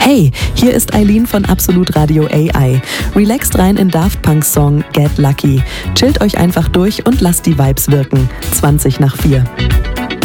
Hey, hier ist Eileen von Absolut Radio AI. Relaxt rein in Daft Punk's Song Get Lucky. Chillt euch einfach durch und lasst die Vibes wirken. 20 nach 4.